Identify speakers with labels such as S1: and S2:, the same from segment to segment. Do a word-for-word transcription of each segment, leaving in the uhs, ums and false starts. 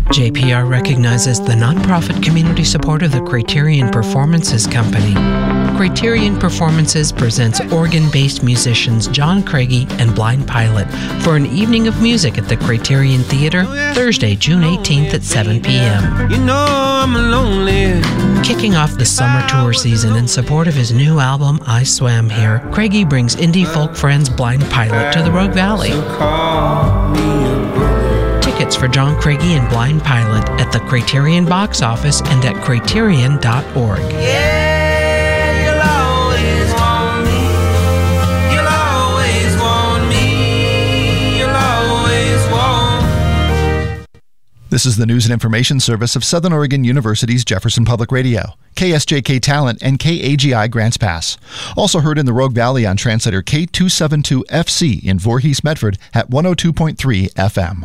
S1: J P R recognizes the nonprofit community support of the Criterion Performances Company. Criterion Performances presents Oregon-based musicians John Craigie and Blind Pilot for an evening of music at the Criterion Theater, Thursday, June eighteenth at seven p.m.
S2: You know I'm lonely.
S1: Kicking off the summer tour season in support of his new album, I Swam Here, Craigie brings indie folk friends Blind Pilot to the Rogue Valley. Tickets for John Craigie and Blind Pilot at the Criterion box office and at criterion dot org.
S2: Yeah, you'll always want me. You'll always want me. You'll always want.
S3: This is the News and Information Service of Southern Oregon University's Jefferson Public Radio, K S J K Talent, and K A G I Grants Pass. Also heard in the Rogue Valley on translator K two seventy-two F C in Voorhees, Medford at one oh two point three F M.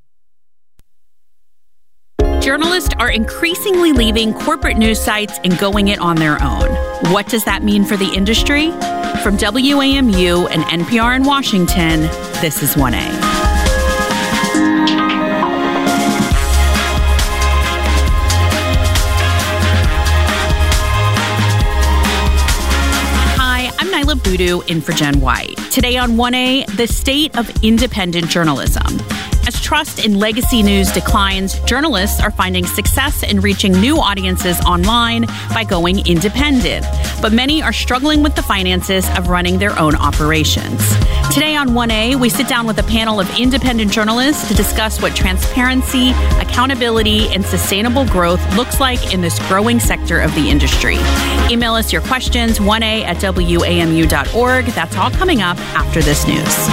S4: Journalists are increasingly leaving corporate news sites and going it on their own. What does that mean for the industry? From W A M U and N P R in Washington, this is one A. Voodoo in for Jen White. Today on one A, the state of independent journalism. As trust in legacy news declines, journalists are finding success in reaching new audiences online by going independent. But many are struggling with the finances of running their own operations. Today on one A, we sit down with a panel of independent journalists to discuss what transparency, accountability, and sustainable growth looks like in this growing sector of the industry. Email us your questions, one A at W A M U dot org. That's all coming up after this news.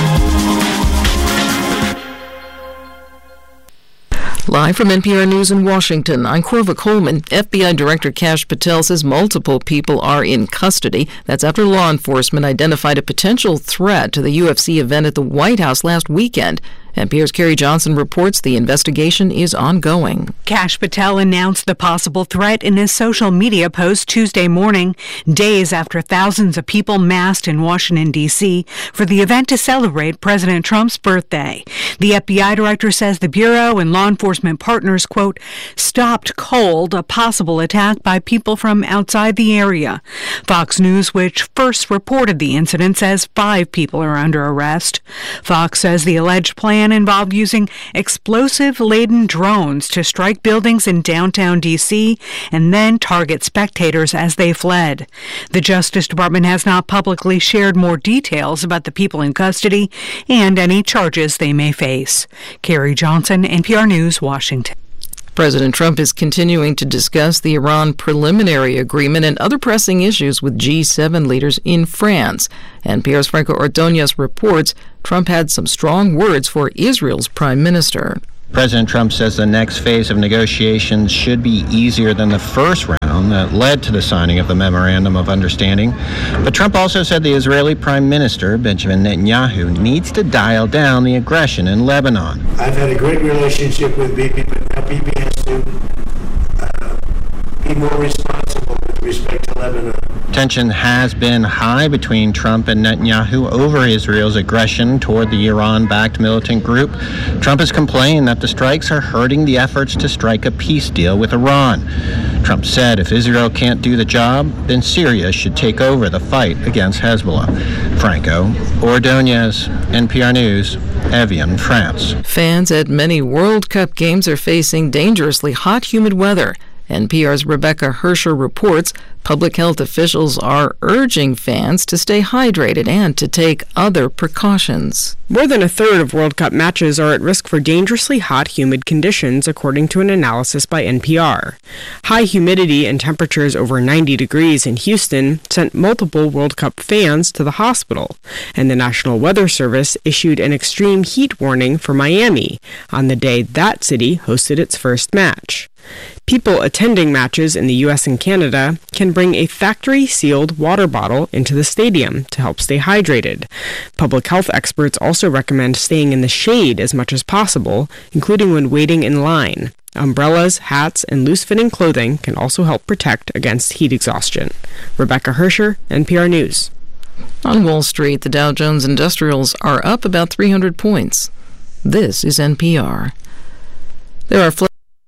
S5: Live from N P R News in Washington, I'm Corva Coleman. F B I Director Kash Patel says multiple people are in custody. That's after law enforcement identified a potential threat to the U F C event at the White House last weekend. N P R's Carrie Johnson reports the investigation is ongoing.
S6: Kash Patel announced the possible threat in his social media post Tuesday morning, days after thousands of people massed in Washington, D C for the event to celebrate President Trump's birthday. The F B I director says the Bureau and law enforcement partners, quote, stopped cold a possible attack by people from outside the area. Fox News, which first reported the incident, says five people are under arrest. Fox says the alleged plan involved using explosive-laden drones to strike buildings in downtown D C and then target spectators as they fled. The Justice Department has not publicly shared more details about the people in custody and any charges they may face. Carrie Johnson, N P R News, Washington.
S5: President Trump is continuing to discuss the Iran preliminary agreement and other pressing issues with G seven leaders in France. N P R's Franco Ordonez reports Trump had some strong words for Israel's prime minister.
S7: President Trump says the next phase of negotiations should be easier than the first round that led to the signing of the Memorandum of Understanding. But Trump also said the Israeli Prime Minister, Benjamin Netanyahu, needs to dial down the aggression in Lebanon.
S8: I've had a great relationship with Bibi, but now Bibi has to uh, be more responsible with respect to Lebanon.
S7: Tension has been high between Trump and Netanyahu over Israel's aggression toward the Iran-backed militant group. Trump has complained that the strikes are hurting the efforts to strike a peace deal with Iran. Trump said if Israel can't do the job, then Syria should take over the fight against Hezbollah. Franco Ordonez, N P R News, Evian, France.
S5: Fans at many World Cup games are facing dangerously hot, humid weather. N P R's Rebecca Hersher reports public health officials are urging fans to stay hydrated and to take other precautions.
S9: More than a third of World Cup matches are at risk for dangerously hot, humid conditions, according to an analysis by N P R. High humidity and temperatures over ninety degrees in Houston sent multiple World Cup fans to the hospital, and the National Weather Service issued an extreme heat warning for Miami on the day that city hosted its first match. People attending matches in the U S and Canada can bring a factory-sealed water bottle into the stadium to help stay hydrated. Public health experts also recommend staying in the shade as much as possible, including when waiting in line. Umbrellas, hats, and loose-fitting clothing can also help protect against heat exhaustion. Rebecca Hersher, N P R News.
S5: On Wall Street, the Dow Jones Industrials are up about three hundred points. This is N P R. There are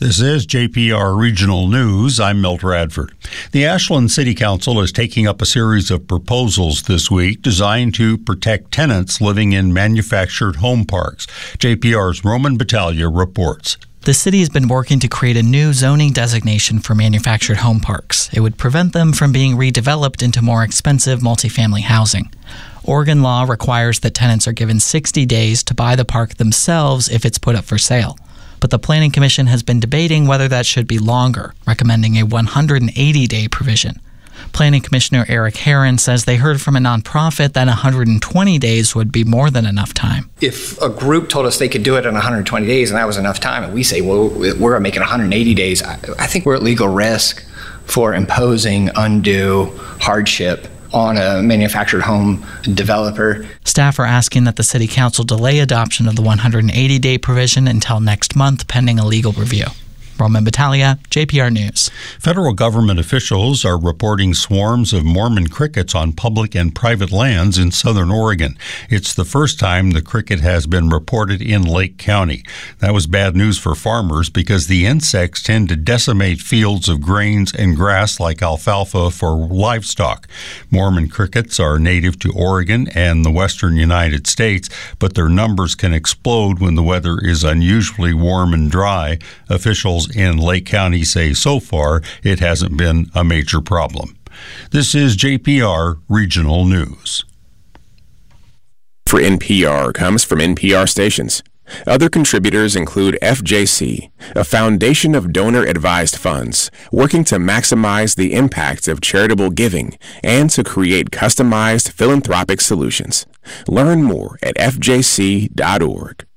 S10: This is J P R Regional News. I'm Milt Radford. The Ashland City Council is taking up a series of proposals this week designed to protect tenants living in manufactured home parks. J P R's Roman Battaglia reports.
S11: The city has been working to create a new zoning designation for manufactured home parks. It would prevent them from being redeveloped into more expensive multifamily housing. Oregon law requires that tenants are given sixty days to buy the park themselves if it's put up for sale. But the Planning Commission has been debating whether that should be longer, recommending a one hundred eighty day provision. Planning Commissioner Eric Herron says they heard from a nonprofit that one hundred twenty days would be more than enough time.
S12: If a group told us they could do it in one hundred twenty days and that was enough time, and we say, well, we're going to make it one hundred eighty days, I, I think we're at legal risk for imposing undue hardship on a manufactured home developer.
S11: Staff are asking that the City Council delay adoption of the one hundred eighty day provision until next month, pending a legal review. Roman Battaglia, J P R News.
S10: Federal government officials are reporting swarms of Mormon crickets on public and private lands in southern Oregon. It's the first time the cricket has been reported in Lake County. That was bad news for farmers because the insects tend to decimate fields of grains and grass like alfalfa for livestock. Mormon crickets are native to Oregon and the western United States, but their numbers can explode when the weather is unusually warm and dry. Officials in Lake County say so far it hasn't been a major problem. This is J P R Regional News.
S13: For N P R comes from N P R stations. Other contributors include F J C, a foundation of donor-advised funds working to maximize the impact of charitable giving and to create customized philanthropic solutions. Learn more at F J C dot org.